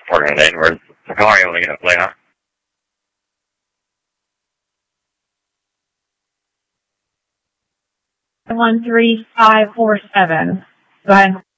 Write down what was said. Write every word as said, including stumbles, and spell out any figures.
We're going to inwards. So how are you able to get a plate, huh? one three five four seven. Go ahead.